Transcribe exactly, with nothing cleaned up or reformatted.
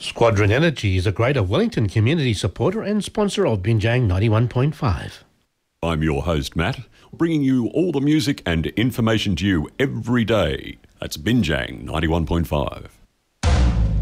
Squadron Energy is a Greater Wellington community supporter and sponsor of Binjang ninety-one point five. I'm your host, Matt, bringing you all the music and information to you every day. That's Binjang ninety-one point five.